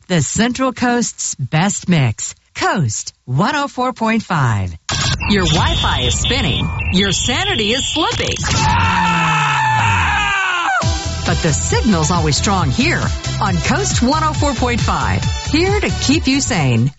the Central Coast's best mix. Coast 104.5. Your Wi-Fi is spinning. Your sanity is slipping. But the signal's always strong here on Coast 104.5. Here to keep you sane.